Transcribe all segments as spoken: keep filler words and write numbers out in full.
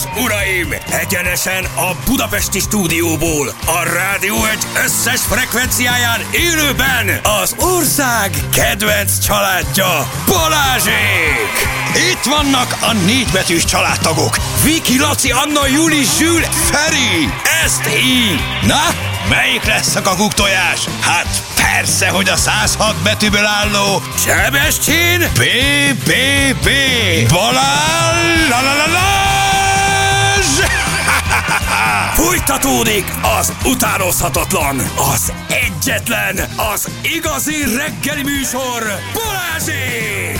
és uraim, egyenesen a budapesti stúdióból, a Rádió egy összes frekvenciáján élőben az ország kedvenc családja, Balázsék! Itt vannak a négybetűs családtagok, Viki, Laci, Anna, Juli, Zsül, Feri, ezt így. Na, melyik lesz a kakuktojás? Hát persze, hogy a száz hat betűből álló Sebestyén bé bé bé Balázs! Fújtatódik az utánozhatatlan, az egyetlen, az igazi reggeli műsor, Balázsék!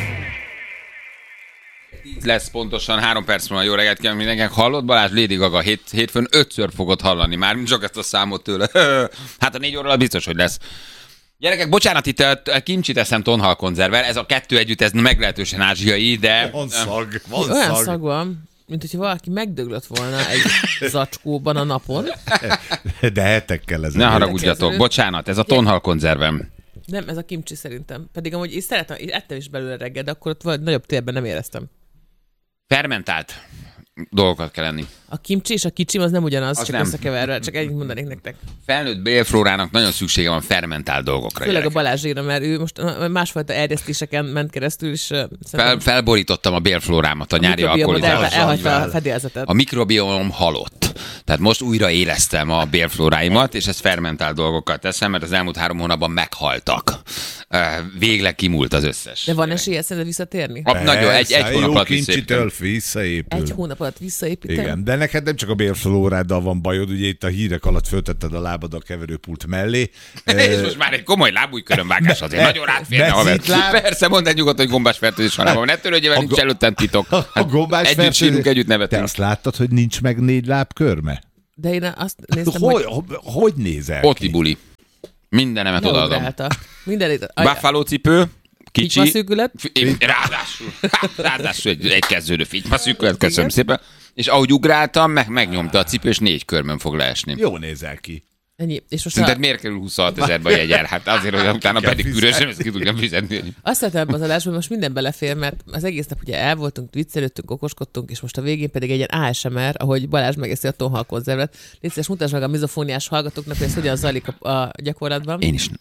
Lesz pontosan három perc múlva. Jó reggelt kívánok mindenkinek. Hallott Balázs? Lady Gaga hét, hétfőn ötször fogod hallani már, csak ezt a számot tőle. Hát a négy óra biztos, hogy lesz. Gyerekek, bocsánat, itt a kimcsit eszem tonhal konzervvel. Ez a kettő együtt, ez meglehetősen ázsiai, de... Van szag, van Olyan szag. szag van, mint hogyha valaki megdöglött volna egy zacskóban a napon. De hetekkel ez. Ne haragudjatok, bocsánat, ez a tonhal konzervem. Nem, ez a kimcsi szerintem. Pedig amúgy én szeretem, én ettem is belőle reggel, de akkor ott vagy nagyobb térben nem éreztem. Fermentált dolgokat kell enni. A kimcsi és a kicsim az nem ugyanaz, Az csak nem. összekeverve, csak ennyit mondanék nektek. Felnőtt bélflórának nagyon szüksége van fermentált dolgokra. Főleg a gyerekek. Balázséra, mert ő most másfajta erjesztéseken ment keresztül, és uh, Fel, felborítottam a bélflórámat a nyári mikrobiomod el, alkoholizálással. elhagyta a fedélzetet. A mikrobiomom halott. Tehát most újra élesztem a bélflóráimat, és ezt fermentált dolgokat teszem, mert az elmúlt három hónapban meghaltak. Végleg kimúlt az összes. De van esélye szerinted visszatérni? A, nagyon, egy, egy hónap alatt kincsitől visszaépítem. visszaépül. Egy hónap alatt visszaépíteni? Igen, de neked nem csak a bélflóráddal van bajod, ugye itt a hírek alatt föltetted a lábad a keverőpult mellé. És most már egy komoly lábújkörömvágás azért nagyon rátférne, haver. Mezitláb. Persze, mondd egy nyugodtan, hogy gombás fertőzés van lábam. Ne törődjél, mert nincs előttem titok. A Hát gombás együtt fertőzés- sírunk, együtt Te nevetünk. azt láttad, hogy nincs meg négy láb körme? De én azt néztem, Hogy, hogy hogy nézel Ott ki? buli. Mindenemet odaadom. leugrálta. Mindenit. Buffalo cipő, kicsi. Fitmaszűkület? Én- Ráadásul, ráadásul egy, egy kezdődő fitmaszűkület, köszönöm szépen. És ahogy ugráltam, meg, megnyomta a cipő, és négy körmön fog leesni. Jó nézel ki. Ennyi. És most Szerinted a, miért kerül huszonhat ezerbe a jegyár? Hát azért, hogy utána kell pedig fizetni. ürösen, ezt ki tudjam fizetni. azt tettem az adásban, most minden belefér, mert az egész nap ugye el voltunk, viccelődtünk, okoskodtunk, és most a végén pedig egy ilyen á es em er, ahogy Balázs megeszi a tonhal konzervet. Légy szíves, mutasd meg a mizofóniás hallgatóknak, hogy ez hogyan zajlik a, a gyakorlatban. Én is.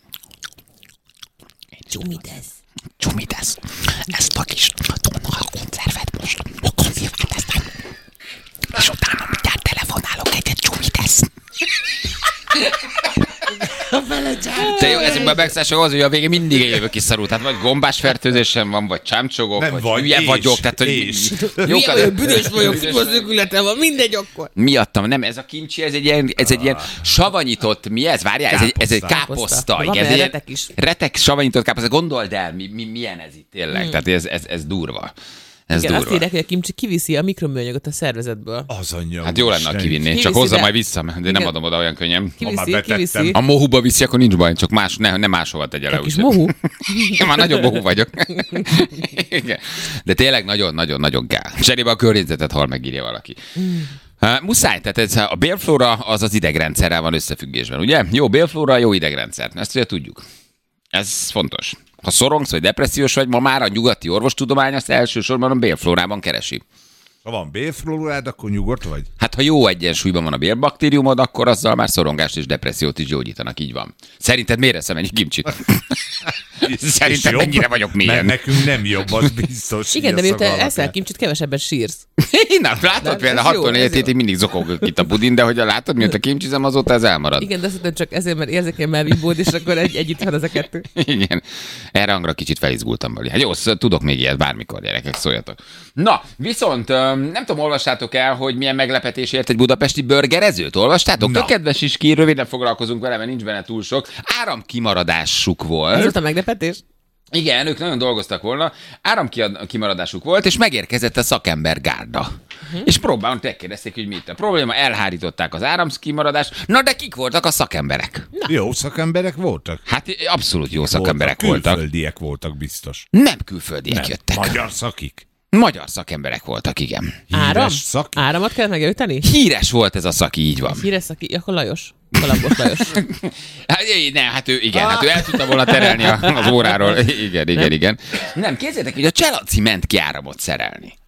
Csumidesz. Csumidesz. Ezt a kis tonhal konzervet most akkor szívketeztem. És utána mindjárt telefonálok egyet csumidesz. Te jó, ezekben a megszállások az, hogy a végén mindig egy jövök is szarul. Tehát vagy gombás fertőzésem van, vagy csámcsogok, Nem vagy, vagy, hülye és, vagyok. Tehát, hogy és. Jó, Milyen olyan büdös vagyok, fitmaszűkülete van, mindegy akkor. miattam, nem, ez a kimcsi, ez egy ilyen, ez egy ilyen savanyított, mi ez? Várjál, ez egy, ez egy Káposzta. káposzta. Van igen, benne ez egy ilyen retek is. Retek savanyított káposzta, gondold el, mi, mi, milyen ez itt tényleg. Hmm. Tehát ez, ez, ez durva. Ez Igen, azt durva. írják, hogy a kimcsi kiviszi a mikroműanyagot a szervezetből. Az anyja. Hát jó lenne, ha Isten. kivinni. Kiviszi, Csak hozza de- majd vissza, de nem Igen. adom oda olyan könnyen. már Kiviszi, betettem. kiviszi. A mohuba viszi, akkor nincs baj, csak más, ne, ne máshova tegye le. Egy kis úgyhogy. mohu. Én már nagyon mohu vagyok. Igen. De tényleg nagyon-nagyon-nagyon kell. Cserébe a környezetet hal megírja valaki. Uh, muszáj, tehát ez, a bélflóra az az idegrendszerrel van összefüggésben, ugye? Jó bélflóra, jó idegrendszer. Ezt ugye tudjuk. Ez fontos. Ha szorongsz vagy depressziós vagy, ma már a nyugati orvostudomány azt elsősorban a bélflórában keresi. Ha van bélflórád, akkor nyugodt vagy? Hát ha jó egyensúlyban van a bélbaktériumod, akkor azzal már szorongást és depressziót is gyógyítanak, így van. Szerinted miért eszem ennyi kimcsit? Szerinted És jobb? mennyire vagyok mélyen? Mert nekünk nem jobb, az biztos. Igen, de így a miután szaga eszel alapján. kimcsit, kevesebbet sírsz. Na, látod De például, ez jó, hatvan ez életét jó. még mindig zokogok itt a budin, de hogyha látod, mióta kimcsizem, azóta ez elmarad. Igen, de szerintem csak ezért, mert érzékeny már ribód, és akkor egy, együtt van ez a kettő. Igen. Erre hangra kicsit felizgultam belé. Hát jó, szóval tudok még ilyet bármikor, gyerekek, szóljatok. Na, viszont öm, nem tudom, olvastátok el, hogy milyen meglepetés ért egy budapesti burgerezőt? Olvastátok? Na. Tök kedves is ki, röviden foglalkozunk vele, mert nincs benne túl sok. Áramkimaradásuk Ez volt. volt a meglepetés? Igen, ők nagyon dolgoztak volna. Áramkimaradásuk volt, és megérkezett a szakembergárda. Uh-huh. És próbálon megkérdezték, hogy mit a probléma, elhárították az áramkimaradást. Na de kik voltak a szakemberek? Jó szakemberek voltak? Hát abszolút jó szakemberek voltak. Külföldiek voltak biztos. Nem külföldiek Nem. jöttek. Magyar szakik. Magyar szakemberek voltak, igen. Áram? szaki? Áramot kell megjelölteni? Híres volt ez a szaki, így van. Híres szaki, akkor Lajos. Kalapos Lajos. Hát, ne, hát ő, igen, hát ő el tudta volna terelni a- az óráról. Igen, igen, igen. Nem, képzeljétek, hogy a Cselaci ment ki áramot szerelni.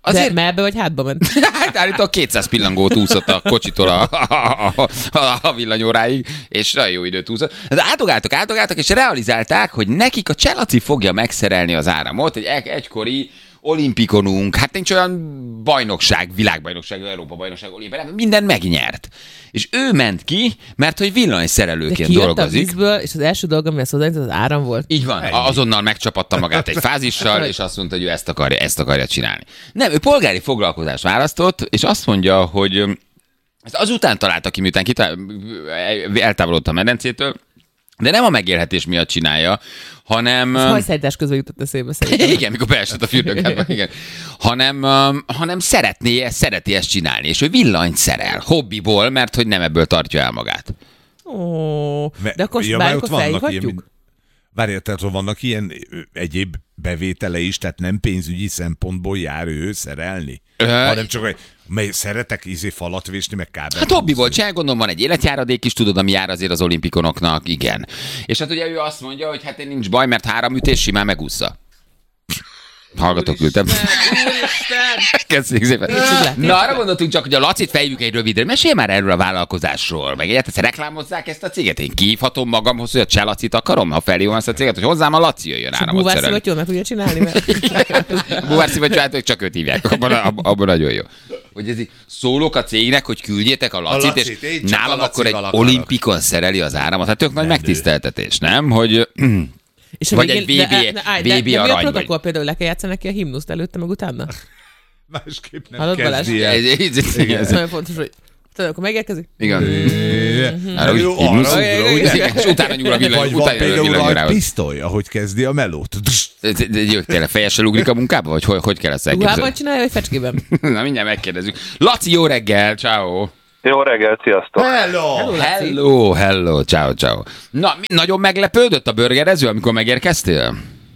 Azért... De melbe vagy hátba ment? Hát állítólag kétszáz pillangót úszott a kocsitól a, a, a, a, a villanyóráig, és nagyon jó időt úszott. De átogáltak, átogáltak, és realizálták, hogy nekik a Cselaci fogja megszerelni az áramot, egy egykori olimpikonunk, hát nincs olyan bajnokság, világbajnokság, Európa-bajnokság, olimpián, minden megnyert. És ő ment ki, mert hogy villanyszerelőként dolgozik. A vízből, és az első dolga, ami ezt hozzányított, az áram volt. Így van, ennyi. Azonnal megcsapatta magát egy fázissal, és azt mondta, hogy ő ezt akarja, ezt akarja csinálni. Nem, ő polgári foglalkozást választott, és azt mondja, hogy ezt azután találta ki, miután kitál, eltávolodott a medencétől, de nem a megélhetés miatt csinálja, hanem... Ez hajszállítás közben jutott eszébe szerintem. Igen, mikor beesett a fürdőkádba, igen. Hanem, um, hanem szeretné, szereti ezt csinálni, és ő villanyt szerel, hobbiból, mert hogy nem ebből tartja el magát. Ó, de akkor ja, bármikor felhívhatjuk? Várjál, tehát vannak ilyen egyéb bevétele is, tehát nem pénzügyi szempontból jár ő szerelni, Ö... hanem csak, hogy mely szeretek ízé falat vésni, meg kábelt. Hát hobbiból csinál, gondolom van egy életjáradék is, tudod, ami jár azért az olimpikonoknak, igen. És hát ugye ő azt mondja, hogy hát én nincs baj, mert három ütés simán megúszza. Hallgatok, küldtem. Köszönjük szépen. Na, arra gondoltunk csak, hogy a Lacit fejjük egy rövidre. Mesélj már erről a vállalkozásról. Meg egyáltalán reklámozzák ezt a céget? Én kihívhatom magamhoz, hogy a Cseh Lacit akarom, ha felhívom ezt a céget, hogy hozzám a Laci jöjjön áramot szerelni. Búvárszivattyú meg tudja csinálni, mert... Búvárszivattyú, hát csak őt hívják. Abban, abban nagyon jó. Hogy ez így szólok a cégnek, hogy küldjétek a Lacit, a Lacit és nálam akkor egy olimpikon szereli az áramot. Hát tök nagy megtiszteltetés, nem? Hogy... És vagy egy vé bé, vé bé arany. Mi a protokoll például le kell játszani neki a himnuszt előtte, meg utána? Másképp nem Hallod, kezdi el. Ez nagyon fontos, hogy tudod, akkor megérkezik? Igen. És utána nyúl a villany. Vagy van például a pisztoly, ahogy kezdi a melót. Jó, tényleg fejessel ugrik a munkába? Vagy hogy kell ezt elképzelni? Ruhában csinálja, vagy fecskében? Na, mindjárt megkérdezzük. Laci, jó reggel, ciao. Jó reggel, sziasztok! Hello! Hello, hello, hello, ciao, ciao. Na, mi, nagyon meglepődött a burgerező, amikor megérkeztél?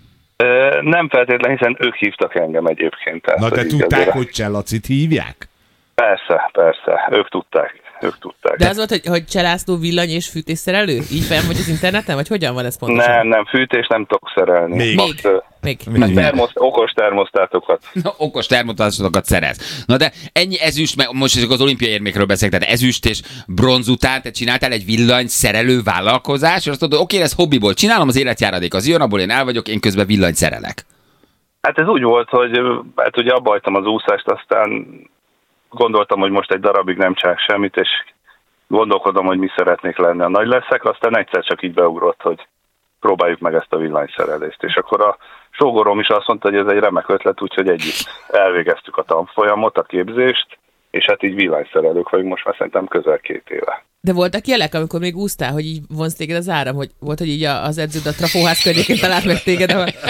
Ö, nem feltétlenül, hiszen ők hívtak engem egyébként. Tehát, na, de tudták, azért... hogy Cseh Lacit hívják? Persze, persze, ők tudták. Ők tudták. De az volt, hogy, hogy Cseh László villany és fűtésszerelő? Így fenn vagy az interneten? Vagy hogyan van ez pontosan? Nem, nem, fűtés nem tudok szerelni. Még? Most, Még? Még. Termosz, okos termosztátokat. Na, okos termosztátokat szerez. Na de ennyi ezüst, meg most az olimpiai érmékről beszélek, tehát ezüst és bronz után te csináltál egy villany szerelő vállalkozás, és azt mondod, oké, ez hobbiból csinálom, az életjáradék az jön, abból én el vagyok, én közben villany szerelek. Hát ez úgy volt, hogy hát ugye abba hagytam az úszást, aztán gondoltam, hogy most egy darabig nem csinálok semmit, és gondolkodom, hogy mi szeretnék lenni, a nagy leszek, aztán egyszer csak így beugrott, hogy próbáljuk meg ezt a villanyszerelést. És akkor a sógorom is azt mondta, hogy ez egy remek ötlet, úgyhogy együtt elvégeztük a tanfolyamot, a képzést, és hát így villanyszerelők vagyunk most már szerintem közel két éve. De voltak jelek, amikor még úsztál, hogy így vonz téged az áram, hogy volt, hogy így az edződ a trafóház környékén talált meg téged,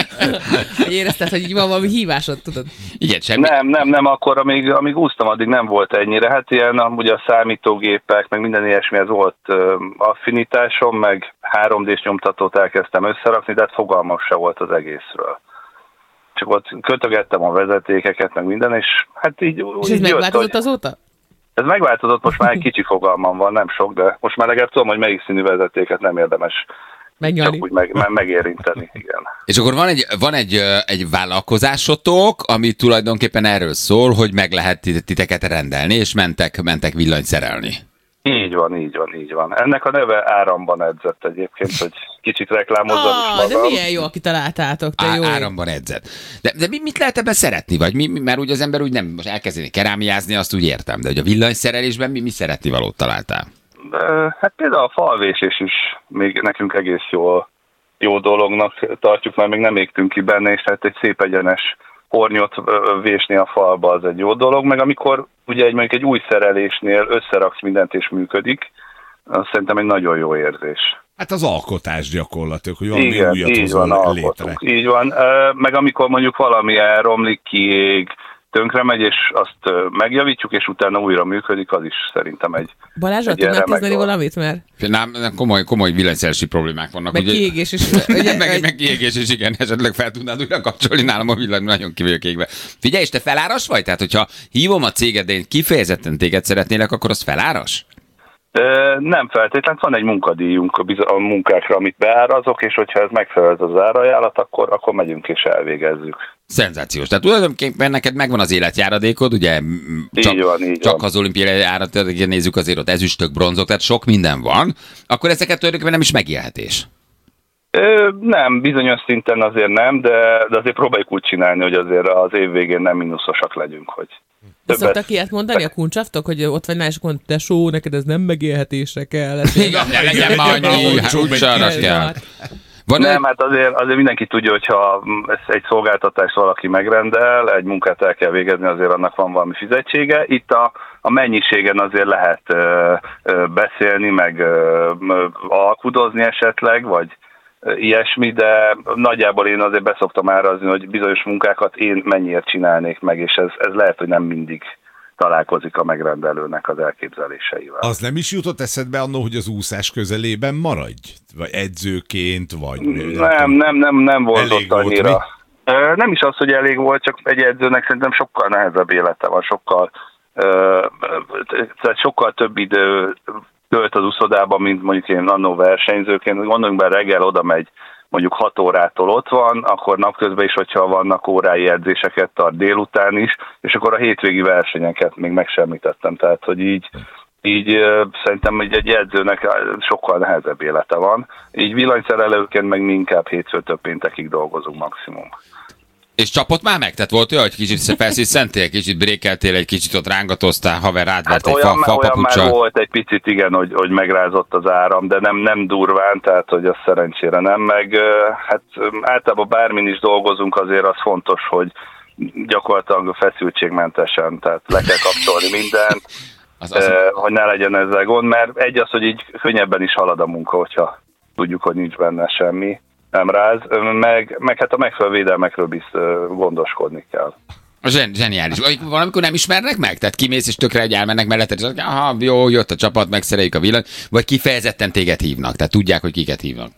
hogy érezted, hogy így van valami hívásod, tudod? Igen, semmi. Nem, nem, nem, akkor amíg, amíg úsztam, addig nem volt ennyire. Hát ilyen ugye a számítógépek, meg minden ilyesmi, ez volt uh, affinitásom, meg három dés nyomtatót elkezdtem összerakni, de hát fogalmam se volt az egészről. Csak ott kötögettem a vezetékeket, meg minden, és hát így... És ez megváltozott hogy... azóta? Ez megváltozott, most már egy kicsi fogalmam van, nem sok, de most már legalább tudom, hogy melyik színű vezetéket nem érdemes megnyalni. Csak úgy meg, meg, megérinteni, igen. És akkor van egy, van egy, egy vállalkozásotok, ami tulajdonképpen erről szól, hogy meg lehet titeket rendelni, és mentek, mentek villany szerelni. Így van, így van, így van. Ennek a neve Áramban edzett egyébként, hogy kicsit reklámozzam ah, is magam. De milyen jó, kitaláltátok, te jó. Áramban edzett. De, de mit lehet ebben szeretni? Vagy mi, mert úgy az ember úgy nem most elkezdeni kerámiázni, azt úgy értem. De hogy a villanyszerelésben mi, mi szeretni valót találtál? De, hát például a falvésés is még nekünk egész jó, jó dolognak tartjuk, mert még nem égtünk ki benne, és hát egy szép egyenes hornyot vésni a falba az egy jó dolog, meg amikor ugye egy, mondjuk egy új szerelésnél összeraksz mindent és működik, az szerintem egy nagyon jó érzés. Hát az alkotás gyakorlatilag, hogy valami igen, újat így van, hozol létre. Így van, meg amikor mondjuk valami elromlik, kiég, tönkre megy, és azt megjavítjuk, és utána újra működik, az is szerintem egy... Balázsra tudnál kezdeni valamit, mert... Nem, komoly, komoly villanyszerelési problémák vannak. Meg ugye, kiégés is. Ugye, meg, meg kiégés is, igen, esetleg fel tudnád újra kapcsolni, nálam a villany nagyon ki vagyok égve. Figyelj, és te feláras vagy? Tehát, hogyha hívom a céged, de én kifejezetten téged szeretnélek, akkor az feláras? Ö, nem feltétlenül, van egy munkadíjunk a munkákra, amit beárazok, és hogyha ez megfelel az árajánlat, akkor, akkor megyünk és elvégezzük. Szenzációs. Tehát tulajdonképpen neked megvan az életjáradékod, ugye csak, így van, így csak van. az olimpiai járatot nézzük, azért ott ezüstök, bronzok, tehát sok minden van, akkor ezeket tulajdonképpen nem is megélhetés. Ö, nem, bizonyos szinten azért nem, de, de azért próbáljuk úgy csinálni, hogy azért az év végén nem mínuszosak legyünk, hogy De szoktak ilyet mondani a kuncsaftok, hogy ott vagy nál, és akkor tesó, neked ez nem megélhetésre kell. Igen, legyen már annyi, úgy arra kell. Van nem, hát azért, azért mindenki tudja, hogyha egy szolgáltatást valaki megrendel, egy munkát el kell végezni, azért annak van valami fizetsége. Itt a, a mennyiségen azért lehet ö, ö, beszélni, meg ö, ö, alkudozni esetleg, vagy ö, ilyesmi, de nagyjából én azért beszoktam árazni, hogy bizonyos munkákat én mennyiért csinálnék meg, és ez, ez lehet, hogy nem mindig találkozik a megrendelőnek az elképzeléseivel. Az nem is jutott eszedbe annó, hogy az úszás közelében maradj? Vagy edzőként, vagy... Nem, nem, nem, nem volt Elég ott volt, annyira. Ö, Nem is az, hogy elég volt, csak egy edzőnek szerintem sokkal nehezebb élete van, sokkal, ö, tehát sokkal több idő tölt az úszodában, mint mondjuk én annó versenyzőként. Gondoljunk be, reggel oda megy, mondjuk hat órától ott van, akkor napközben is, hogyha vannak órái edzéseket tart délután is, és akkor a hétvégi versenyeket még megsemmitettem. Tehát, hogy így, így szerintem egy, egy edzőnek sokkal nehezebb élete van. Így villanyszerelőként meg mi inkább hétfőtől péntekig dolgozunk maximum. És csapott már meg? Tehát volt olyan, hogy kicsit felszíszentél, kicsit brékeltél, egy kicsit ott rángatoztál, haver rádvert Hát egy olyan, fa, olyan már fapapuccsal. volt egy picit, igen, hogy, hogy megrázott az áram, de nem, nem durván, tehát hogy az szerencsére nem. Meg hát általában bármin is dolgozunk, azért az fontos, hogy gyakorlatilag feszültségmentesen, tehát le kell kapcsolni mindent, Az, az, hogy ne legyen ezzel gond, mert egy az, hogy így könnyebben is halad a munka, hogyha tudjuk, hogy nincs benne semmi, nem ráz, meg, meg hát a megfelelő védelmekről is gondoskodni kell. Zsen, zseniális. Valamikor nem ismernek meg? Tehát kimész és tökre egy elmennek mellette, és aha, jó, jött a csapat, megszereljük a villany, vagy kifejezetten téged hívnak, tehát tudják, hogy kiket hívnak.